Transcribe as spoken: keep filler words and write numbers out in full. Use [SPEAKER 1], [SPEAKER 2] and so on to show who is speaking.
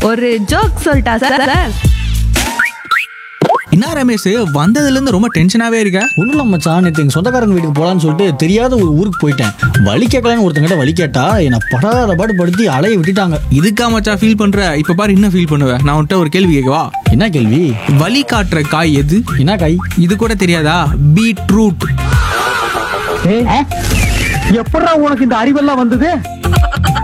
[SPEAKER 1] ஒரு ஜோக் சொல்லிட்டா sir sir.
[SPEAKER 2] என்ன ரமேஷ், வந்ததுல இருந்து ரொம்ப டென்ஷனாவே இருக்க?
[SPEAKER 3] ஒன்றும் இல்லை மச்சான், நேற்று எங்கள் சொந்தக்காரங்க வீட்டுக்கு போகலான்னு சொல்லிட்டு தெரியாத ஒரு ஊருக்கு போயிட்டேன். வழி கேட்கலான்னு ஒருத்தங்கிட்ட வழி கேட்டா என்னை படாத பாடு படுத்தி அலைய விட்டுட்டாங்க.
[SPEAKER 2] இதுக்கா மச்சான் ஃபீல் பண்ற? இப்ப பாரு இன்னும் ஃபீல் பண்ணுவேன். நான் உன்கிட்ட ஒரு கேள்வி கேட்கவா?
[SPEAKER 3] என்ன கேள்வி?
[SPEAKER 2] வழி காட்டுற காய் எது?
[SPEAKER 3] என்ன காய்?
[SPEAKER 2] இது கூட தெரியாதா? பீட்ரூட்.
[SPEAKER 4] எப்படா உனக்கு இந்த அறிவெல்லாம் வந்தது?